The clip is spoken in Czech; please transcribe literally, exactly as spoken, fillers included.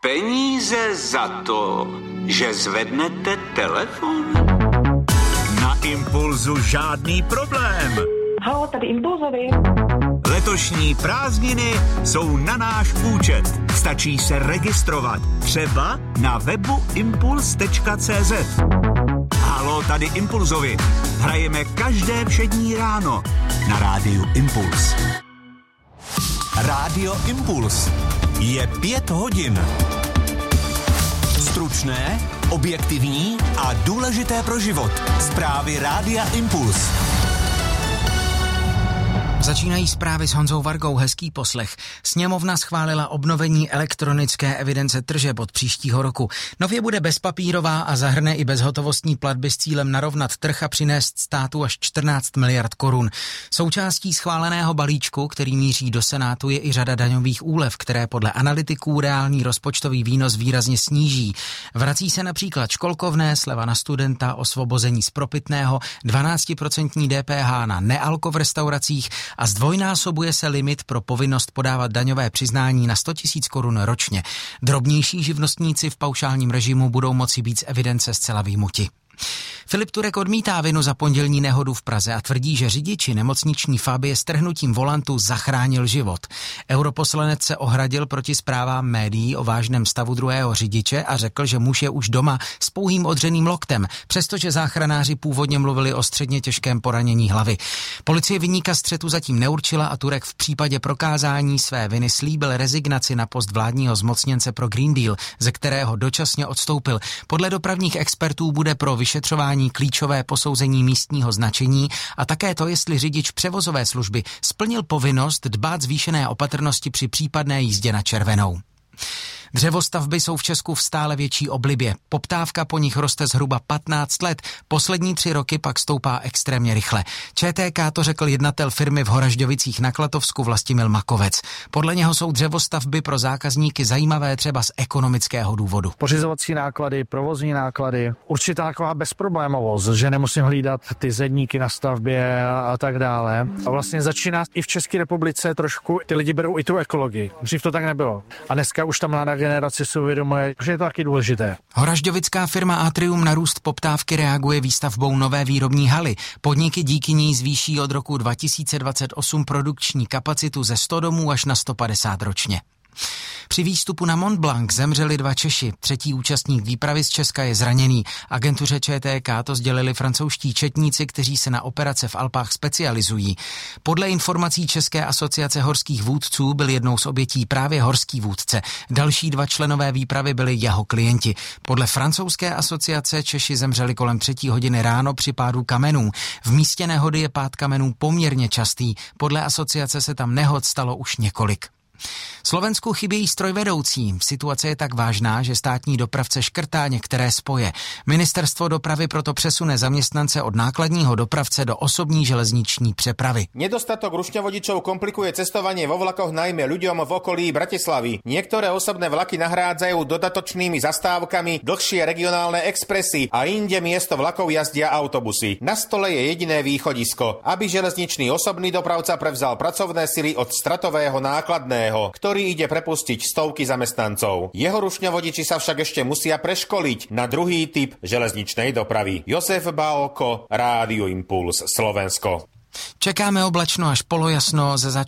Peníze za to, že zvednete telefon? Na Impulzu žádný problém. Haló, tady Impulzovi. Letošní prázdniny jsou na náš účet. Stačí se registrovat. Třeba na webu impuls tečka cé zet. Haló, tady Impulzovi. Hrajeme každé všední ráno na rádiu Impuls. Rádio Impuls. Je pět hodin. Stručné, objektivní a důležité pro život. Zprávy Rádia Impuls. Začínají zprávy s Honzou Vargou, hezký poslech. Sněmovna schválila obnovení elektronické evidence tržeb od příštího roku. Nově bude bezpapírová a zahrne i bezhotovostní platby s cílem narovnat trh a přinést státu až čtrnáct miliard korun. Součástí schváleného balíčku, který míří do Senátu, je i řada daňových úlev, které podle analytiků reálný rozpočtový výnos výrazně sníží. Vrací se například školkovné, sleva na studenta, osvobození z propitného, dvanáctiprocentní dé pé há na nealko v restauracích a zdvojnásobuje se limit pro povinnost podávat daňové přiznání na sto tisíc korun ročně. Drobnější živnostníci v paušálním režimu budou moci být z evidence zcela vyjmuti. Filip Turek odmítá vinu za pondělní nehodu v Praze a tvrdí, že řidiči nemocniční Fabie s trhnutím volantu zachránil život. Europoslanec se ohradil proti zprávám médií o vážném stavu druhého řidiče a řekl, že muž je už doma s pouhým odřeným loktem, přestože záchranáři původně mluvili o středně těžkém poranění hlavy. Policie viníka střetu zatím neurčila a Turek v případě prokázání své viny slíbil rezignaci na post vládního zmocněnce pro Green Deal, ze kterého dočasně odstoupil. Podle dopravních expertů bude pro vyšetřování klíčové posouzení místního značení a také to, jestli řidič převozové služby splnil povinnost dbát zvýšené opatrnosti při případné jízdě na červenou. Dřevostavby jsou v Česku v stále větší oblibě. Poptávka po nich roste zhruba patnáct let, poslední tři roky pak stoupá extrémně rychle. ČTK to řekl jednatel firmy v Horažďovicích na Klatovsku Vlastimil Makovec. Podle něho jsou dřevostavby pro zákazníky zajímavé třeba z ekonomického důvodu. Pořizovací náklady, provozní náklady, určitá taková bezproblémovost, že nemusím hlídat ty zedníky na stavbě a tak dále. A vlastně začíná i v České republice trošku, ty lidi berou i tu ekologii. Dřív to tak nebylo. A dneska už tam mladá generace si uvědomuje, že je to taky důležité. Horažďovická firma Atrium na růst poptávky reaguje výstavbou nové výrobní haly. Podniky díky ní zvýší od roku dva tisíce dvacet osm produkční kapacitu ze sto domů až na sto padesát ročně. Při výstupu na Mont Blanc zemřeli dva Češi. Třetí účastník výpravy z Česka je zraněný. Agentuře ČTK to sdělili francouzští četníci, kteří se na operace v Alpách specializují. Podle informací České asociace horských vůdců byl jednou z obětí právě horský vůdce. Další dva členové výpravy byli jeho klienti. Podle francouzské asociace Češi zemřeli kolem třetí hodiny ráno při pádu kamenů. V místě nehody je pád kamenů poměrně častý. Podle asociace se tam nehod stalo už několik. Slovensku chybějí strojvedoucí. Situace je tak vážná, že státní dopravce škrtá některé spoje. Ministerstvo dopravy proto přesune zaměstnance od nákladního dopravce do osobní železniční přepravy. Nedostatok rušňovodičov komplikuje cestovanie vo vlakoch najmä ľuďom v okolí Bratislavy. Niektoré osobné vlaky nahrádzajú dodatočnými zastávkami dlhšie regionálne expresy a inde miesto vlakov jazdia autobusy. Na stole je jediné východisko, aby železničný osobný dopravca prevzal pracovné sily od stratového nákladného, ktorý ide prepustiť stovky zamestnancov. Jeho rušňovodiči sa však ešte musia preškoliť na druhý typ železničnej dopravy. Josef Bálko, Rádio Impuls, Slovensko. Čekáme oblačno až polojasno, ze